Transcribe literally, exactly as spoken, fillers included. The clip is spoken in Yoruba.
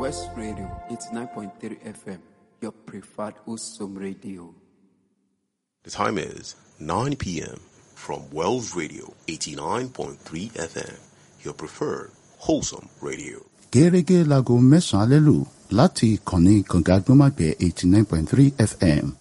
West Radio eighty-nine point three F M, your preferred Usum radio. The time is nine p.m. from Wells Radio eighty-nine point three F M, your preferred wholesome radio. Gẹ́gẹ́ láago mẹ́sàn-án lẹ́lù láti ìkànnì kàngágbọ́mágbẹ́ eighty-nine point three F M.